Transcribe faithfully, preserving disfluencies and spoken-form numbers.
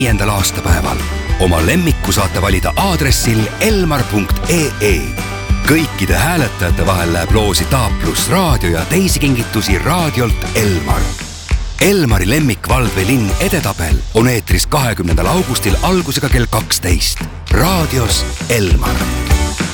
viiendal aastapäeval. Oma lemmiku saate valida aadressil elmar punkt ee. Kõikide hääletajate vahel läheb loosi Taaplus raadio ja teisi kingitusi raadiolt Elmar. Elmari lemmik Valdve linn edetabel on eetris kahekümnendal augustil algusega kell kaksteist. Raadios Elmar.